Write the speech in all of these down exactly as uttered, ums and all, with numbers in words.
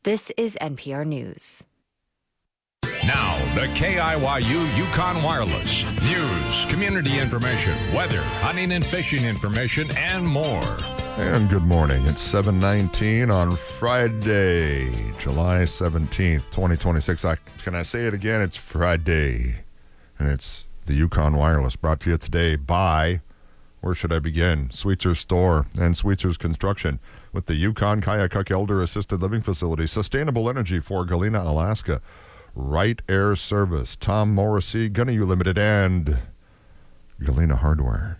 This is N P R News. Now, the K I Y U Yukon Wireless. News, community information, weather, hunting and fishing information, and more. And good morning. It's seven nineteen on Friday, July seventeenth, twenty twenty-six. I, can I say it again? It's Friday. And it's the Yukon Wireless, brought to you today by, where should I begin? Sweetzer's Store and Sweetzer's Construction with the Yukon Kayakuk Elder Assisted Living Facility. Sustainable energy for Galena, Alaska. Right Air Service, Tom Morrissey, Gunneyu Limited, and Galena Hardware.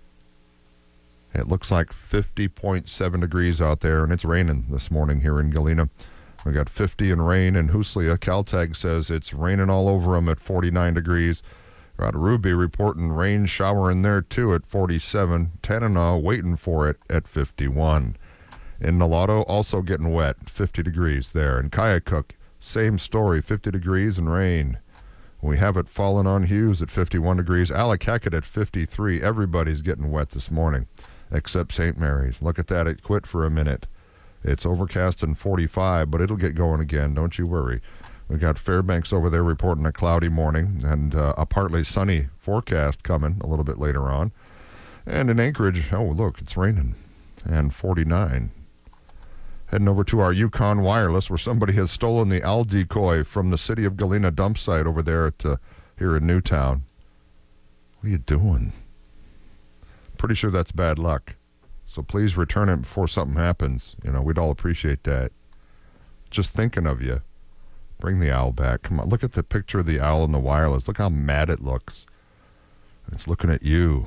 It looks like fifty point seven degrees out there, and it's raining this morning here in Galena. We got fifty and rain in Huslia. Caltech says it's raining all over them at forty-nine degrees. Got Ruby reporting rain shower in there too at forty-seven. Tanana waiting for it at fifty-one. In Nulato, also getting wet, fifty degrees there. In Kayakuk, same story, fifty degrees and rain. We have it falling on Hughes at fifty-one degrees. Alakakit at fifty-three. Everybody's getting wet this morning, except Saint Mary's. Look at that. It quit for a minute. It's overcast and forty-five, but it'll get going again. Don't you worry. We got Fairbanks over there reporting a cloudy morning and uh, a partly sunny forecast coming a little bit later on. And in Anchorage, oh, look, it's raining. And forty-nine. Heading over to our Yukon Wireless, where somebody has stolen the owl decoy from the City of Galena dump site over there at uh, here in Newtown. What are you doing? Pretty sure that's bad luck. So please return it before something happens. You know, we'd all appreciate that. Just thinking of you. Bring the owl back. Come on, look at the picture of the owl in the wireless. Look how mad it looks. It's looking at you.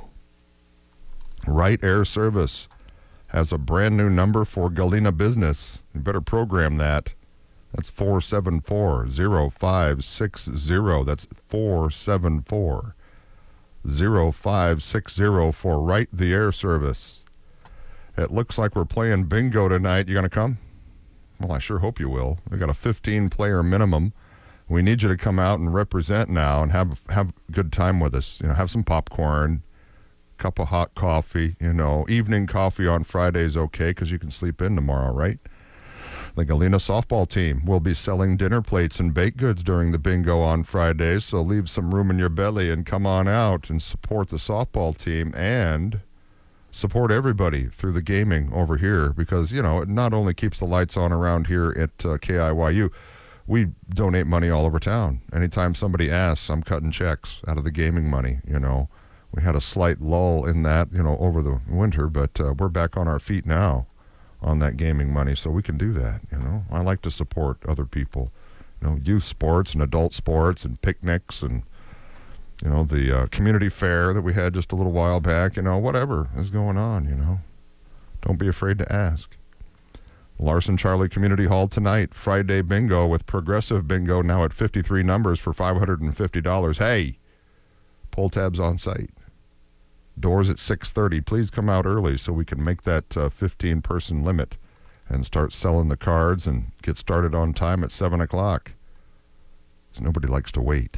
Right Air Service has a brand new number for Galena business. You better program that. That's four seven four, zero five six zero. That's four seven four, zero five six zero for Right the Air Service. It looks like we're playing bingo tonight. You going to come? Well, I sure hope you will. We got a fifteen-player minimum. We need you to come out and represent now and have have a good time with us. You know, have some popcorn, cup of hot coffee. You know, evening coffee on Friday is okay because you can sleep in tomorrow, right? The Galena softball team will be selling dinner plates and baked goods during the bingo on Friday, so leave some room in your belly and come on out and support the softball team and support everybody through the gaming over here because, you know, it not only keeps the lights on around here at uh, K I Y U, we donate money all over town. Anytime somebody asks, I'm cutting checks out of the gaming money, you know. We had a slight lull in that, you know, over the winter, but uh, we're back on our feet now on that gaming money, so we can do that, you know. I like to support other people, you know, youth sports and adult sports and picnics and, you know, the uh, community fair that we had just a little while back, you know, whatever is going on, you know. Don't be afraid to ask. Larson Charlie Community Hall tonight, Friday bingo with Progressive Bingo now at fifty-three numbers for five hundred fifty dollars. Hey, pull tabs on site. Doors at six thirty. Please come out early so we can make that uh, fifteen-person limit and start selling the cards and get started on time at seven o'clock. Because nobody likes to wait.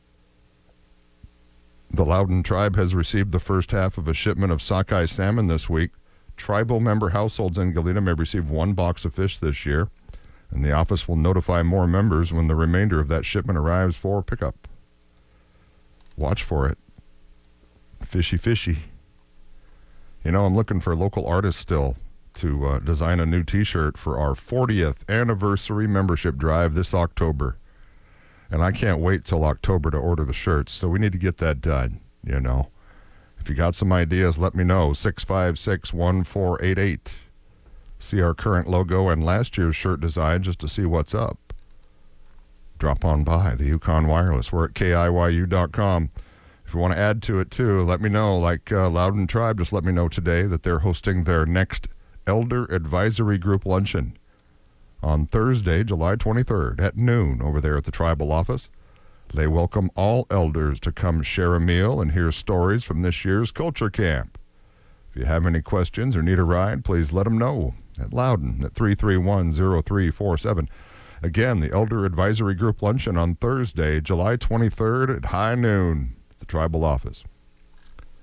The Loudon Tribe has received the first half of a shipment of sockeye salmon this week. Tribal member households in Galena may receive one box of fish this year, and the office will notify more members when the remainder of that shipment arrives for pickup. Watch for it. Fishy, fishy. You know, I'm looking for local artists still to uh, design a new T-shirt for our fortieth anniversary membership drive this October. And I can't wait till October to order the shirts, so we need to get that done, you know. If you got some ideas, let me know. six five six, one four eight eight. See our current logo and last year's shirt design just to see what's up. Drop on by the Yukon Wireless. We're at K I Y U dot com. If you want to add to it, too, let me know. Like uh, Loudon Tribe, just let me know today that they're hosting their next Elder Advisory Group Luncheon on Thursday, July twenty-third at noon over there at the tribal office. They welcome all elders to come share a meal and hear stories from this year's culture camp. If you have any questions or need a ride, please let them know at Loudon at three three one, zero three four seven. Again, the Elder Advisory Group Luncheon on Thursday, July twenty-third at high noon at the tribal office.